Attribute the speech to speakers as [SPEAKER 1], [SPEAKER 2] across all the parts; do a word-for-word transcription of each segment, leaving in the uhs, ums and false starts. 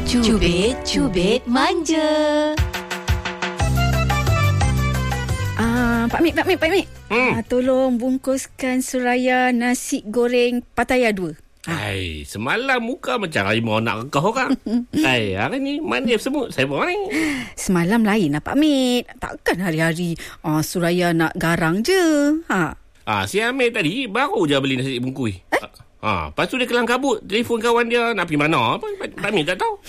[SPEAKER 1] Cubit-cubit manja.
[SPEAKER 2] Ah, Pak Mit, Pak Mit, Pak Mit.
[SPEAKER 3] Hmm.
[SPEAKER 2] Ah, tolong bungkuskan Suraya nasi goreng Pattaya dua.
[SPEAKER 3] Hai, semalam muka macam harimau nak rekah orang. Hai, hari ni mana semut saya buat ni?
[SPEAKER 2] Semalam lain lah Pak Mit. Takkan hari-hari ah, Suraya nak garang je. Ha.
[SPEAKER 3] Ah, si Amir tadi baru je beli nasi bungkus. Eh? Ah, lepas tu dia kelang kabut, telefon kawan dia nak pergi mana? Apa Pak, Pak Mit tak tahu.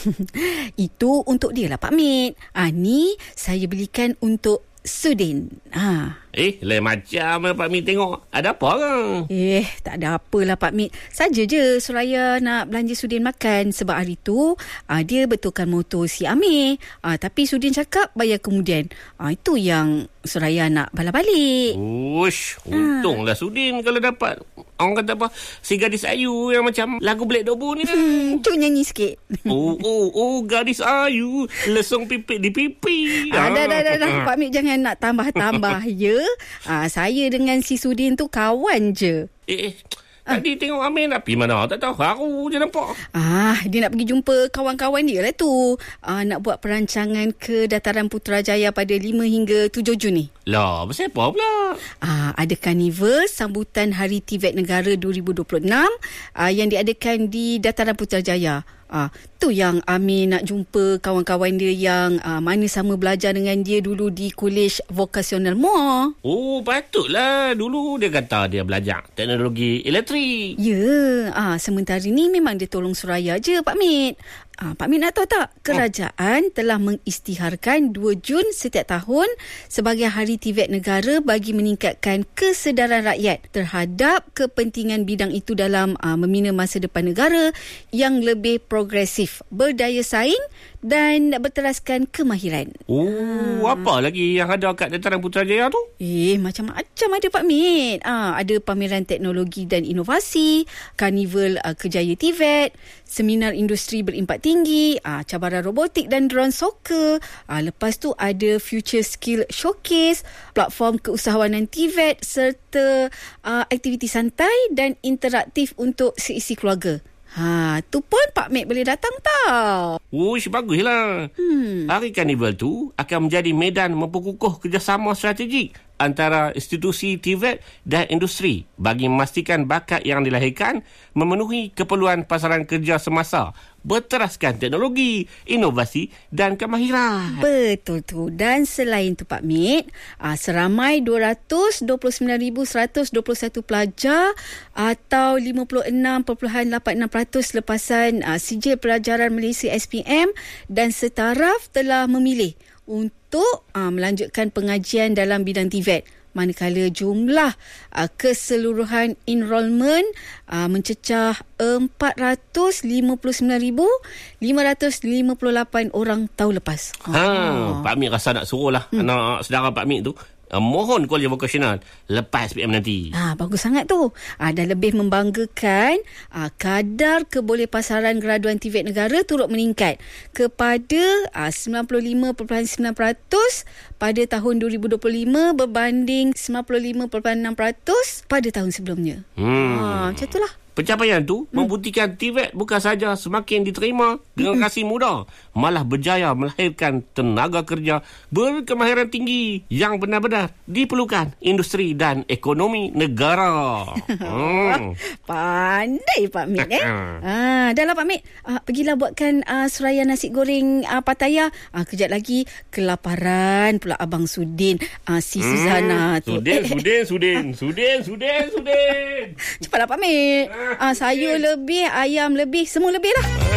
[SPEAKER 2] Itu untuk dia lah Pak Mit. Ah, ni saya belikan untuk Sudin. Ha.
[SPEAKER 3] Eh, lain macam lah Pak Mit tengok. Ada apa ke?
[SPEAKER 2] Eh, tak ada apalah Pak Mit. Saja je Suraya nak belanja Sudin makan. Sebab hari tu uh, dia betulkan motor si Amir. Uh, tapi Sudin cakap bayar kemudian. Uh, itu yang Suraya nak balik-balik.
[SPEAKER 3] Ush, untunglah Sudin kalau dapat. Orang kata apa? Si gadis ayu yang macam lagu Black Dobu ni kan.
[SPEAKER 2] Hmm, cuk nyanyi sikit.
[SPEAKER 3] Oh, oh, oh, gadis ayu lesong pipik di pipi.
[SPEAKER 2] Ah, dah, dah, dah, dah. Pak Mit jangan nak tambah-tambah, ya. Ah, saya dengan si Sudin tu kawan je.
[SPEAKER 3] Eh, eh. Tadi tengok Amir nak pergi mana? Tak tahu. Baru je nampak.
[SPEAKER 2] Ah, dia nak pergi jumpa kawan-kawan dia lah tu. Ah, nak buat perancangan ke Dataran Putrajaya pada lima hingga tujuh Jun ni.
[SPEAKER 3] Lah, pasal apa pula?
[SPEAKER 2] Ah, ada karnival sambutan Hari T V E T Negara dua ribu dua puluh enam ah, yang diadakan di Dataran Putrajaya. Ah, tu yang Amir nak jumpa kawan-kawan dia yang ah, mana sama belajar dengan dia dulu di Kolej Vokasional M O A.
[SPEAKER 3] Oh, patutlah. Dulu dia kata dia belajar teknologi elektrik.
[SPEAKER 2] Ya, ah, sementara ni memang dia tolong Suraya je Pak Mit. Ah, Pak Mit nak tahu tak? Kerajaan oh. telah mengisytiharkan dua Jun setiap tahun sebagai Hari T V E T Negara bagi meningkatkan kesedaran rakyat terhadap kepentingan bidang itu dalam ah, membina masa depan negara yang lebih progresif, berdaya saing dan berteraskan kemahiran.
[SPEAKER 3] Oh,
[SPEAKER 2] ah.
[SPEAKER 3] apa lagi yang ada kat Dataran Putrajaya tu?
[SPEAKER 2] Eh, macam-macam ada Pak Mit. Ah, ada pameran teknologi dan inovasi, karnival ah, Kejaya T V E T, seminar industri berimpak tinggi, ah, cabaran robotik dan drone soccer. Ah, lepas tu ada Future Skill Showcase, platform keusahawanan T V E T serta ah, aktiviti santai dan interaktif untuk seisi keluarga. Ha, tu pun Pak Mit boleh datang tau.
[SPEAKER 3] Uish, baguslah.
[SPEAKER 2] Hmm.
[SPEAKER 3] Hari Karnival tu akan menjadi medan memperkukuh kerjasama strategik antara institusi T V E T dan industri bagi memastikan bakat yang dilahirkan memenuhi keperluan pasaran kerja semasa, berteraskan teknologi, inovasi dan kemahiran.
[SPEAKER 2] Betul tu. Dan selain tu Pak Mit, aa, seramai dua ratus dua puluh sembilan ribu seratus dua puluh satu pelajar atau lima puluh enam perpuluhan lapan enam peratus lepasan aa, Sijil Pelajaran Malaysia S P M dan setaraf telah memilih untuk aa, melanjutkan pengajian dalam bidang T V E T. Manakala jumlah uh, keseluruhan enrolment uh, mencecah empat ratus lima puluh sembilan ribu lima ratus lima puluh lapan orang tahun lepas.
[SPEAKER 3] Ha, oh. Pak Mit rasa nak suruh lah hmm. anak saudara Pak Mit tu Uh, mohon kolej vokasional lepas P M nanti.
[SPEAKER 2] Ah, bagus sangat tu. Ah, dan lebih membanggakan, ah, kadar kebolehpasaran graduan T V E T negara turut meningkat kepada ah, sembilan puluh lima perpuluhan sembilan peratus pada tahun dua ribu dua puluh lima berbanding sembilan puluh lima perpuluhan enam peratus pada tahun sebelumnya.
[SPEAKER 3] Hmm.
[SPEAKER 2] Ah, macam itulah.
[SPEAKER 3] Pencapaian tu hmm. membuktikan T V E T bukan saja semakin diterima generasi hmm. muda, malah berjaya melahirkan tenaga kerja berkemahiran tinggi yang benar-benar diperlukan industri dan ekonomi negara. hmm.
[SPEAKER 2] Pandai Pak Mit eh. ah, dah lah Pak Mit. Ah, pergilah buatkan ah, Suraya nasi goreng ah, Pattaya. Ah, kejap lagi kelaparan pula Abang Sudin, ah, si Suzana
[SPEAKER 3] hmm.
[SPEAKER 2] tu.
[SPEAKER 3] Sudin, Sudin, Sudin, Sudin, Sudin, Sudin.
[SPEAKER 2] Cepatlah Pak Mit. Ah, sayur lebih, ayam lebih, semua lebih lah.